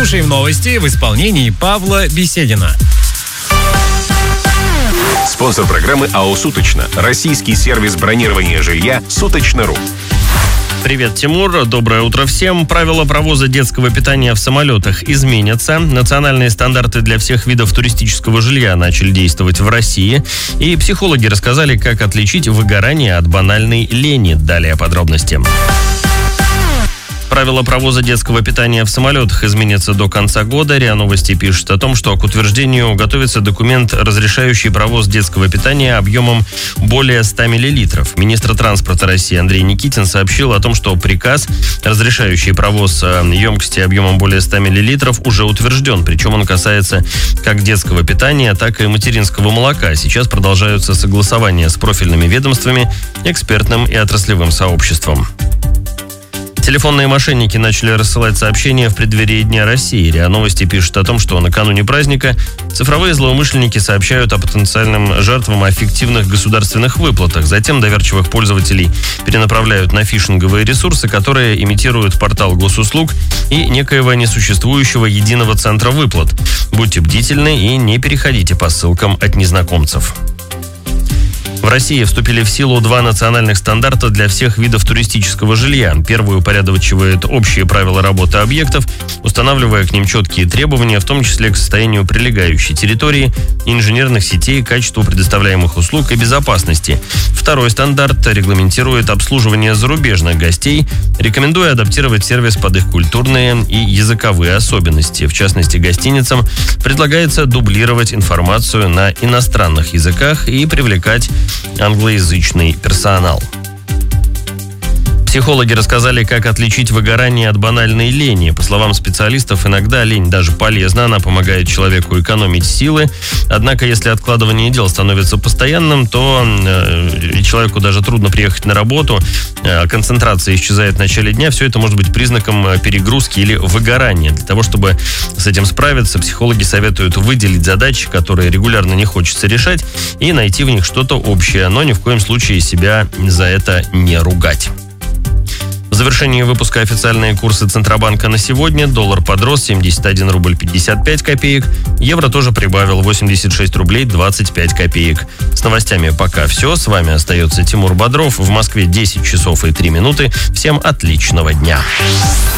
Слушаем новости в исполнении Павла Беседина. Спонсор программы АО «Суточно». Российский сервис бронирования жилья «Суточно.ру». Привет, Тимур. Доброе утро всем. Правила провоза детского питания в самолетах изменятся. Национальные стандарты для всех видов туристического жилья начали действовать в России. И психологи рассказали, как отличить выгорание от банальной лени. Далее подробности. Правила провоза детского питания в самолетах изменятся до конца года. РИА Новости пишет о том, что к утверждению готовится документ, разрешающий провоз детского питания объемом более 100 мл. Министр транспорта России Андрей Никитин сообщил о том, что приказ, разрешающий провоз емкости объемом более 100 мл, уже утвержден. Причем он касается как детского питания, так и материнского молока. Сейчас продолжаются согласования с профильными ведомствами, экспертным и отраслевым сообществом. Телефонные мошенники начали рассылать сообщения в преддверии Дня России. РИА Новости пишет о том, что накануне праздника цифровые злоумышленники сообщают о потенциальным жертвам о фиктивных государственных выплатах. Затем доверчивых пользователей перенаправляют на фишинговые ресурсы, которые имитируют портал госуслуг и некоего несуществующего единого центра выплат. Будьте бдительны и не переходите по ссылкам от незнакомцев. В России вступили в силу 2 национальных стандарта для всех видов туристического жилья. Первый упорядочивает общие правила работы объектов, устанавливая к ним четкие требования, в том числе к состоянию прилегающей территории, инженерных сетей, качеству предоставляемых услуг и безопасности. Второй стандарт регламентирует обслуживание зарубежных гостей, рекомендуя адаптировать сервис под их культурные и языковые особенности. В частности, гостиницам предлагается дублировать информацию на иностранных языках и привлекать англоязычный персонал. Психологи рассказали, как отличить выгорание от банальной лени. По словам специалистов, иногда лень даже полезна, она помогает человеку экономить силы. Однако, если откладывание дел становится постоянным, то человеку даже трудно приехать на работу, концентрация исчезает в начале дня. Все это может быть признаком перегрузки или выгорания. Для того, чтобы с этим справиться, психологи советуют выделить задачи, которые регулярно не хочется решать, и найти в них что-то общее, но ни в коем случае себя за это не ругать. В завершении выпуска официальные курсы Центробанка на сегодня. Доллар подрос 71 рубль 55 копеек. Евро тоже прибавил 86 рублей 25 копеек. С новостями пока все. С вами остается Тимур Бодров. В Москве 10 часов и 3 минуты. Всем отличного дня.